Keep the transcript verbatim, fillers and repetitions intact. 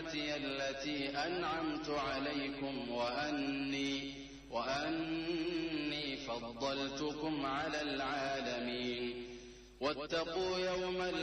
نعمتي التي أنعمت عليكم وأني, وأني فضلتكم على العالمين. واتقوا يوما